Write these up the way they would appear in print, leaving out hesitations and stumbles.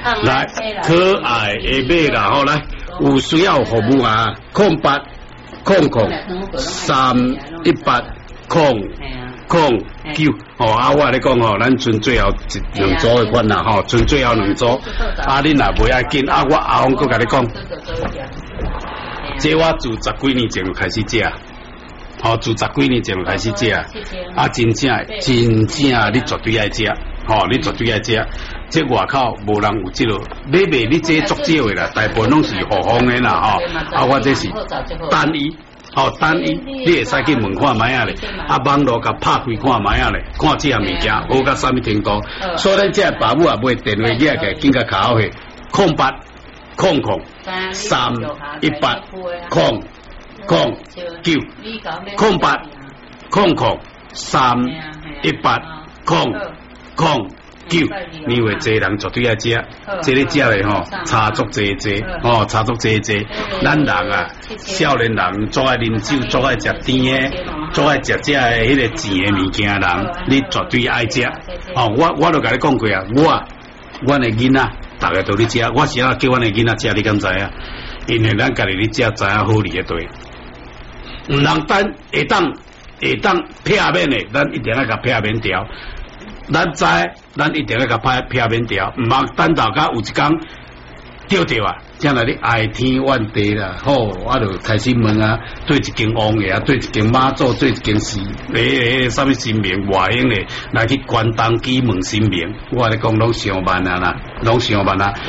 来，可爱的马啦，吼来，有需要服务啊，0800318009，哦，我咧讲吼，咱存最后两组的款啦，吼，存最后两组，恁若袂要紧，我阿峰佫甲你讲，这我自10几年前就开始食。哦，自10几年前就开始食，真正你绝对爱食，你绝对爱食。这外口无人有这个，买你这足少的啦，大部分拢是互封的啦，我这是单一，单一，你会使去问看卖啊咧，网络甲拍开看卖啊咧，看这样物件好到什么程度，所以咱这爸母也买电话机来，紧甲卡好去0800318009，你以为这人绝对爱食，这咧食咧吼，差足济，差足济。咱人啊，少年人总爱啉酒，总爱食甜的，总爱食这迄个甜的物件人，你绝对爱食。我都甲你讲过啊，阮的囡仔，大家都咧食，我是叫阮的囡仔食，你敢知啊？因为咱家己咧食，知影好利的对。唔能等会当撇免的，咱一定要甲撇免掉。咱一定要甲撇免掉，唔通等到甲有一天丢掉啊！将来你哀天怨地啦，好，我就开始问啊，对一间王爷啊，对一间妈祖，对一间什么神明外星的来去关东基问神明，我咧讲拢上万啊啦，拢上万啊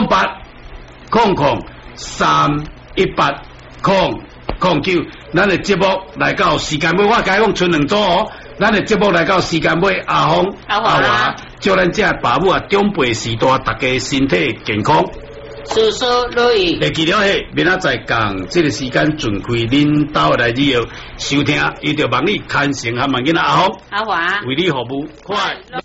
！0800318009，咱的节目来到时间尾，我甲讲剩2组哦。咱的节目来到时间尾，阿峰、阿华，祝咱这爸母啊，长辈时代，大家身体健康， 事事如意。 会记了嘿，明仔载讲这个时间准开恁兜来以后收听，伊就望你牵成和万囡阿峰、 阿华为你服务，快乐。